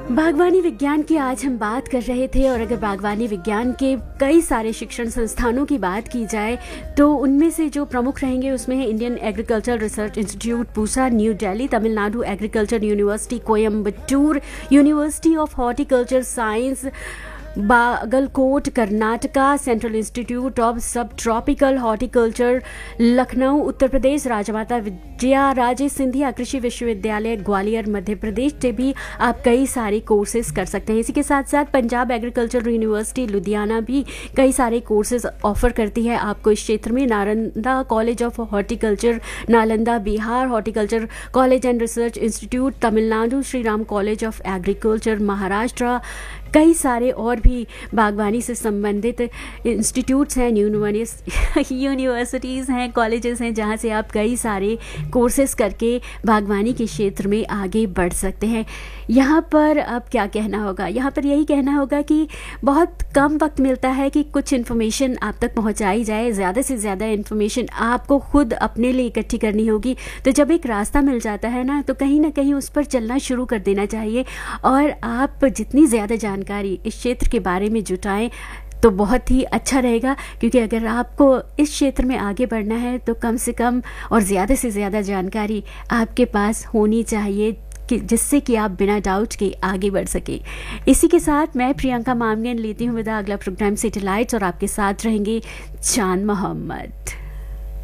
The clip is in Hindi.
बागवानी विज्ञान की आज हम बात कर रहे थे और अगर बागवानी विज्ञान के कई सारे शिक्षण संस्थानों की बात की जाए तो उनमें से जो प्रमुख रहेंगे उसमें है Indian agriculture research institute Pusa new Delhi, Tamil Nadu agriculture university Coimbatore, university of horticulture science Bagalkot Karnataka, central institute of सब ट्रॉपिकल हॉर्टिकल्चर लखनऊ उत्तर प्रदेश, राजमाता विजया राजे सिंधिया कृषि विश्वविद्यालय ग्वालियर मध्य प्रदेश से भी आप कई सारे कोर्सेज कर सकते हैं। इसी के साथ साथ पंजाब एग्रीकल्चर यूनिवर्सिटी लुधियाना भी कई सारे कोर्सेज ऑफर करती है आपको इस क्षेत्र में। Nalanda college of horticulture Nalanda Bihar, horticulture college and research institute Tamil Nadu, Shri Ram college of agriculture Maharashtra, कई सारे और भी बागवानी से संबंधित इंस्टीट्यूट्स हैं, यूनिवर्सिटीज़ हैं, कॉलेजेस हैं जहां से आप कई सारे कोर्सेज करके बागवानी के क्षेत्र में आगे बढ़ सकते हैं। यहाँ पर अब क्या कहना होगा, यहाँ पर यही कहना होगा कि बहुत कम वक्त मिलता है कि कुछ इन्फॉर्मेशन आप तक पहुँचाई जाए। ज़्यादा से ज़्यादा इन्फॉर्मेशन आपको खुद अपने लिए इकट्ठी करनी होगी। तो जब एक रास्ता मिल जाता है ना कहीं उस पर चलना शुरू कर देना चाहिए और आप जितनी ज़्यादा जानकारी इस क्षेत्र के बारे में जुटाएं तो बहुत ही अच्छा रहेगा। क्योंकि अगर आपको इस क्षेत्र में आगे बढ़ना है तो कम से कम और ज़्यादा से ज़्यादा जानकारी आपके पास होनी चाहिए कि जिससे कि आप बिना डाउट के आगे बढ़ सके। इसी के साथ मैं प्रियंका मामगन लेती हूँ विदा। अगला प्रोग्राम सैटेलाइट्स और आपके साथ रहेंगे जान मोहम्मद।